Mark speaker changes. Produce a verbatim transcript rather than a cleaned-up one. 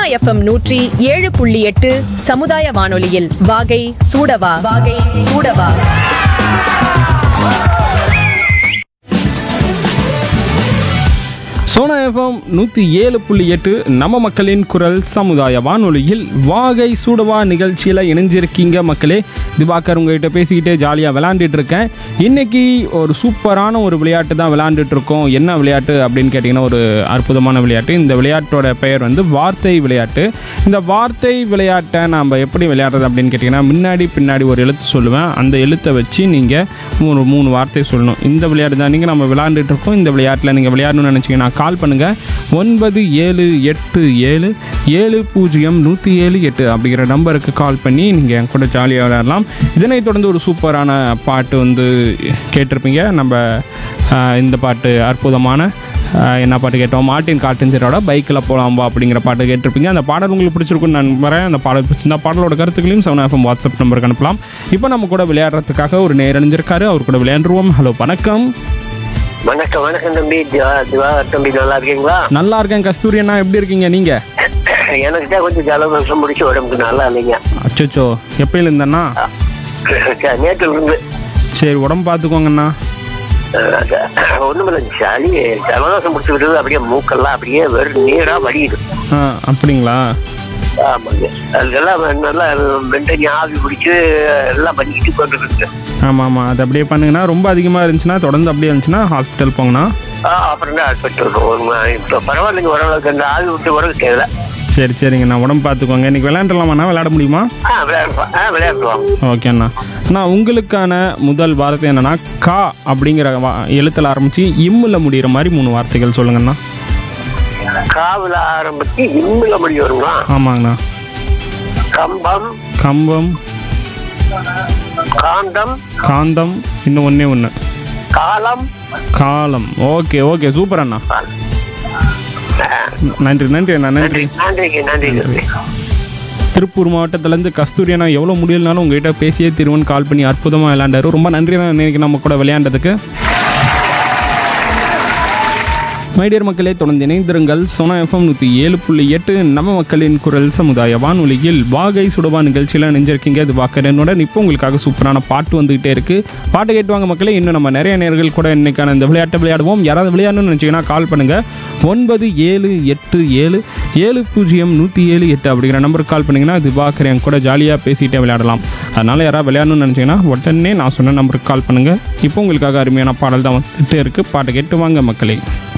Speaker 1: FM நூற்றி ஏழு புள்ளி எட்டு சமுதாய வானொலியில் வாகை சூடவா வாகை சூடவா.
Speaker 2: சோனா எஃப்எம் நூற்றி ஏழு புள்ளி எட்டு நம்ம மக்களின் குரல் சமுதாய வானொலியில் வாகை சூடவா நிகழ்ச்சியில் இணைஞ்சிருக்கீங்க மக்களே. திவாகர் உங்ககிட்ட பேசிக்கிட்டே ஜாலியாக விளையாண்டுட்டு இருக்கேன். இன்றைக்கி ஒரு சூப்பரான ஒரு விளையாட்டு தான் விளையாண்டுட்டு இருக்கோம். என்ன விளையாட்டு அப்படின்னு கேட்டிங்கன்னா ஒரு அற்புதமான விளையாட்டு. இந்த விளையாட்டோட பெயர் வந்து வார்த்தை விளையாட்டு. இந்த வார்த்தை விளையாட்டை நாம் எப்படி விளையாடுறது அப்படின்னு கேட்டிங்கன்னா முன்னாடி பின்னாடி ஒரு எழுத்து சொல்லுவேன். அந்த எழுத்தை வச்சு நீங்கள் மூணு மூணு வார்த்தை சொல்லணும். இந்த விளையாட்டு தான் நீங்கள் நம்ம விளையாண்டுட்டு இருக்கோம். இந்த விளையாட்டில் நீங்கள் விளையாடணும்னு நினச்சிங்கன்னா கால் பண்ணுங்கள். ஒன்பது ஏழு எட்டு ஏழு ஏழு பூஜ்ஜியம் நூற்றி ஏழு எட்டு அப்படிங்கிற நம்பருக்கு கால் பண்ணி நீங்கள் என் கூட ஜாலியாக விளையாடலாம். இதனைத் தொடர்ந்து ஒரு சூப்பரான பாட்டு வந்து கேட்டிருப்பீங்க. நம்ம இந்த பாட்டு அற்புதமான என்ன பாட்டு கேட்டோம், மார்ட்டின் காட்டஞ்சரோட பைக்கில் போகலாம்பா அப்படிங்கிற பாட்டு கேட்டிருப்பீங்க. அந்த பாடல் உங்களுக்கு பிடிச்சிருக்குன்னு நான் வரேன். அந்த பாடல் பிடிச்சிருந்தா பாடலோட கருத்துக்களையும் சோனா எஃப்எம் வாட்ஸ்அப் நம்பருக்கு அனுப்பலாம். இப்போ நம்ம கூட விளையாடுறதுக்காக ஒரு நேர் அணிஞ்சிருக்காரு. அவர் கூட விளையாண்டுருவோம். ஹலோ, வணக்கம்.
Speaker 3: வணக்கம் வணக்கம் தம்பி. தம்பி நல்லா இருக்கீங்களா?
Speaker 2: நல்லா இருக்கேன். கஸ்தூரி அண்ணா எப்படி இருக்கீங்க நீங்க?
Speaker 3: எனக்கு தான் கொஞ்சம் ஜலதோஷம் முடிச்சு உடம்புக்கு நல்லா இல்லைங்க.
Speaker 2: அச்சோ, எப்பயில இருந்தண்ணா?
Speaker 3: நேற்று இருந்து.
Speaker 2: சரி, உடம்பு பார்த்துக்கோங்கண்ணா.
Speaker 3: ஒண்ணும் இல்லை, சளி ஜலதோஷம் முடிச்சு விடுறது. அப்படியே மூக்கெல்லாம் அப்படியே வெறும் நீரா வடியுது.
Speaker 2: ஆ, அப்படிங்களா?
Speaker 3: ஆமாங்க, அதுக்கெல்லாம் நல்லா மென்டனி ஆவி பிடிச்சி எல்லாம் பண்ணிக்கிட்டு கொண்டு இருக்கு.
Speaker 2: ஆமாம் ஆமாம், அது அப்படியே பண்ணுங்கண்ணா. ரொம்ப அதிகமாக இருந்துச்சுன்னா தொடர்ந்து அப்படியே இருந்துச்சுன்னா ஹாஸ்பிட்டல் போங்கண்ணா.
Speaker 3: ஆ, அப்புறம் தான் ஹாஸ்பிட்டல் போகணும். இப்போ பரவாயில்லைங்க, ஓரளவுக்கு அந்த ஆவி விட்டு உடம்பு தேவை.
Speaker 2: சரி சரிங்கண்ணா, உடம்பு பார்த்துக்கோங்க. இன்னைக்கு விளையாண்டுலாமாண்ணா? விளையாட முடியுமா?
Speaker 3: ஆ, விளையாடுவோம். ஆ, விளையாடுவோம்.
Speaker 2: ஓகேண்ணா. அண்ணா, உங்களுக்கான முதல் வார்த்தை என்னன்னா கா அப்படிங்கிற வா எழுத்தில் ஆரம்பித்து இம்மில் முடிகிற மாதிரி மூணு வார்த்தைகள் சொல்லுங்கண்ணா.
Speaker 3: காவில ஆரம்பிச்சு இம்மில முடி வருங்களா?
Speaker 2: ஆமாங்கண்ணா.
Speaker 3: கம்பம்,
Speaker 2: கம்பம்,
Speaker 3: காந்தம்,
Speaker 2: காந்தம், இன்னும் ஒன்றே ஒன்று
Speaker 3: காலம்,
Speaker 2: காலம். ஓகே ஓகே, சூப்பர் அண்ணா. நன்றி நன்றி அண்ணா. நன்றி
Speaker 3: நன்றிங்க நன்றி.
Speaker 2: திருப்பூர் மாவட்டத்திலேருந்து கஸ்தூரி அண்ணா எவ்வளோ முடியலனாலும் உங்ககிட்ட பேசியே திருவன் கால் பண்ணி அற்புதமாக விளையாண்டாரு. ரொம்ப நன்றி அண்ணா இன்னைக்கு நம்ம கூட விளையாண்டதுக்கு. மைடியர் மக்களே, தொடர்ந்து இணைந்திருங்கள். சோனா எஃப்எம் நூற்றி ஏழு புள்ளி எட்டு நம்ம மக்களின் குரல் சமுதாய வானொலியில் வாகை சுடவா நிகழ்ச்சியில் நினைஞ்சிருக்கீங்க. அது வாக்கரனுடன் இப்போ உங்களுக்காக சூப்பரான பாட்டு வந்துகிட்டே இருக்குது. பாட்டு கேட்டுவாங்க மக்களே. இன்னும் நம்ம நிறைய நேர்கள் கூட இன்னைக்கான இந்த விளையாட்டை விளையாடுவோம். யாராவது விளையாடணும்னு நினச்சிங்கன்னா கால் பண்ணுங்கள். ஒன்பது ஏழு எட்டு ஏழு ஏழு பூஜ்ஜியம் நூற்றி ஏழு எட்டு அப்படிங்கிற நம்பருக்கு கால் பண்ணிங்கன்னா அது வாக்கரன் கூட ஜாலியாக பேசிகிட்டே விளையாடலாம். அதனால் யாராவது விளையாடணும்னு நினச்சிங்கன்னா உடனே நான் சொன்ன நம்பருக்கு கால் பண்ணுங்கள். இப்போ உங்களுக்காக அருமையான பாடல் தான் வந்துகிட்டே இருக்குது. பாட்டை கேட்டு வாங்க மக்களே.